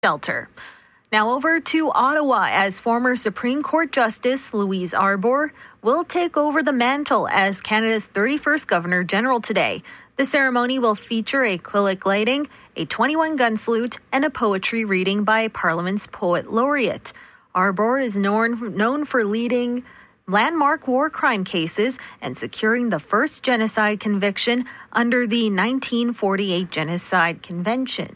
shelter. Now over to Ottawa, as former Supreme Court Justice Louise Arbour will take over the mantle as Canada's 31st Governor General today. The ceremony will feature acrylic lighting, a 21-gun salute, and a poetry reading by Parliament's poet laureate. Arbour is known for leading landmark war crime cases and securing the first genocide conviction under the 1948 Genocide Convention.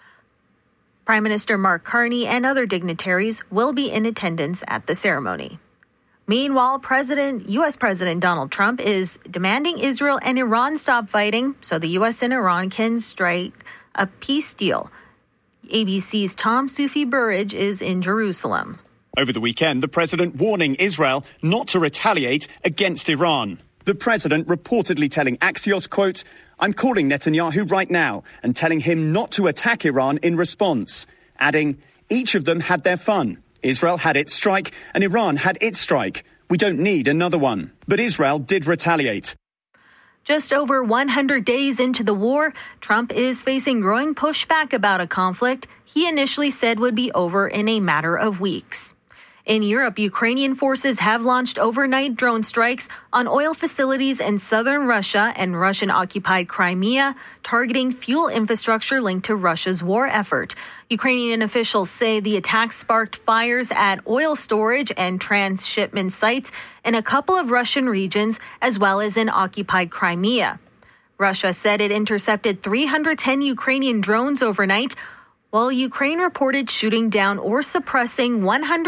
Prime Minister Mark Carney and other dignitaries will be in attendance at the ceremony. Meanwhile, U.S. President Donald Trump is demanding Israel and Iran stop fighting so the U.S. and Iran can strike a peace deal. ABC's Tom Sufi Burridge is in Jerusalem. Over the weekend, the president warning Israel not to retaliate against Iran. The president reportedly telling Axios, quote, "I'm calling Netanyahu right now and telling him not to attack Iran in response," adding, "Each of them had their fun. Israel had its strike and Iran had its strike. We don't need another one." But Israel did retaliate. Just over 100 days into the war, Trump is facing growing pushback about a conflict he initially said would be over in a matter of weeks. In Europe, Ukrainian forces have launched overnight drone strikes on oil facilities in southern Russia and Russian-occupied Crimea, targeting fuel infrastructure linked to Russia's war effort. Ukrainian officials say the attacks sparked fires at oil storage and transshipment sites in a couple of Russian regions, as well as in occupied Crimea. Russia said it intercepted 310 Ukrainian drones overnight, while Ukraine reported shooting down or suppressing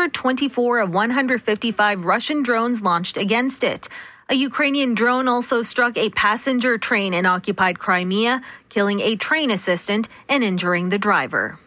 124 of 155 Russian drones launched against it. A Ukrainian drone also struck a passenger train in occupied Crimea, killing a train assistant and injuring the driver.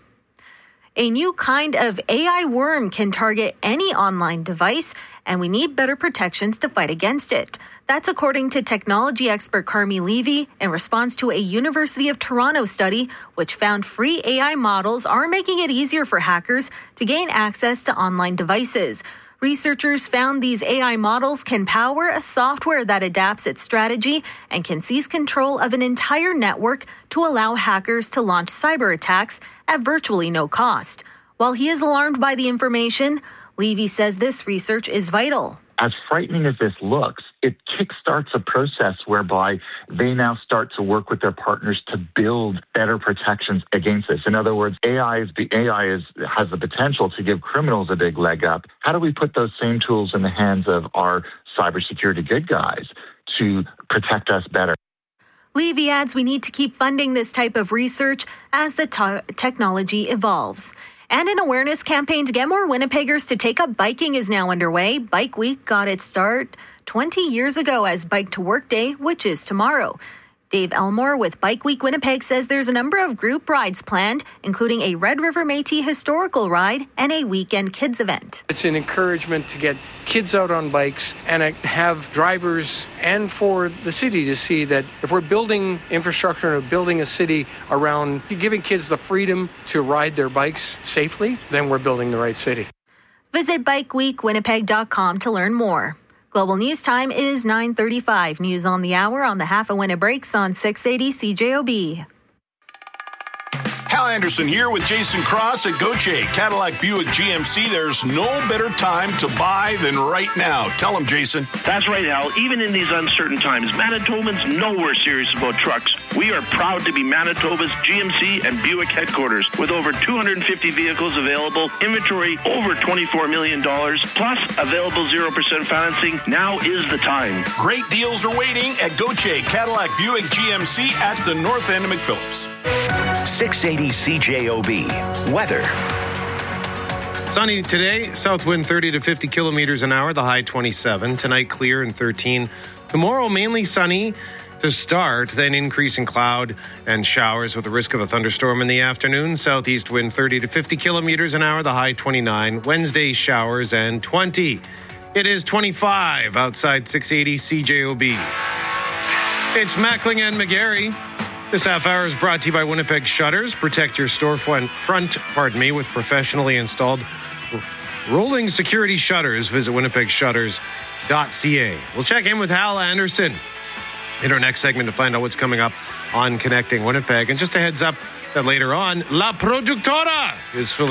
A new kind of AI worm can target any online device, and we need better protections to fight against it. That's according to technology expert Carmi Levy in response to a University of Toronto study, which found free AI models are making it easier for hackers to gain access to online devices. Researchers found these AI models can power a software that adapts its strategy and can seize control of an entire network to allow hackers to launch cyber attacks at virtually no cost. While he is alarmed by the information, Levy says this research is vital. As frightening as this looks, it kickstarts a process whereby they now start to work with their partners to build better protections against this. In other words, AI has the potential to give criminals a big leg up. How do we put those same tools in the hands of our cybersecurity good guys to protect us better? Levy adds we need to keep funding this type of research as the technology evolves. And an awareness campaign to get more Winnipeggers to take up biking is now underway. Bike Week got its start 20 years ago as Bike to Work Day, which is tomorrow. Dave Elmore with Bike Week Winnipeg says there's a number of group rides planned, including a Red River Métis historical ride and a weekend kids event. It's an encouragement to get kids out on bikes and have drivers and for the city to see that if we're building infrastructure and building a city around giving kids the freedom to ride their bikes safely, then we're building the right city. Visit bikeweekwinnipeg.com to learn more. Global News Time is 9:35. News on the hour on the Half a Winnie breaks on 680 CJOB. Hal Anderson here with Jason Cross at Gauthier Cadillac Buick GMC. There's no better time to buy than right now. Tell them, Jason. That's right, Hal. Even in these uncertain times, Manitobans know we're serious about trucks. We are proud to be Manitoba's GMC and Buick headquarters with over 250 vehicles available, inventory over $24 million, plus available 0% financing. Now is the time. Great deals are waiting at Gauthier Cadillac Buick GMC at the north end of McPhillips. 680 CJOB. Weather. Sunny today, south wind 30 to 50 kilometers an hour, the high 27. Tonight, clear and 13. Tomorrow, mainly sunny to start, then increasing cloud and showers with a risk of a thunderstorm in the afternoon. Southeast wind 30 to 50 kilometers an hour, the high 29. Wednesday, showers and 20. It is 25 outside 680 CJOB. It's Mackling and McGarry. This half hour is brought to you by Winnipeg Shutters. Protect your storefront with professionally installed rolling security shutters. Visit winnipegshutters.ca. We'll check in with Hal Anderson in our next segment to find out what's coming up on Connecting Winnipeg. And just a heads up, Then later on, La Productora is filling